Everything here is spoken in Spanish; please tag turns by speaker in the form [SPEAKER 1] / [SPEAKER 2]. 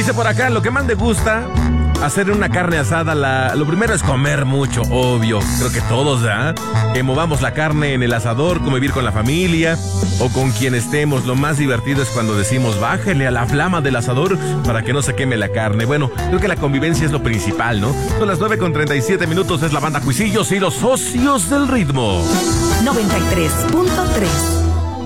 [SPEAKER 1] Dice por acá, lo que más me gusta hacer una carne asada, lo primero es comer mucho, obvio. Creo que todos, ¿verdad? Que movamos la carne en el asador, convivir con la familia o con quien estemos. Lo más divertido es cuando decimos, bájele a la flama del asador para que no se queme la carne. Bueno, creo que la convivencia es lo principal, ¿no? Son las 9:37, es la banda Cuisillos y los Socios del Ritmo.
[SPEAKER 2] 93.3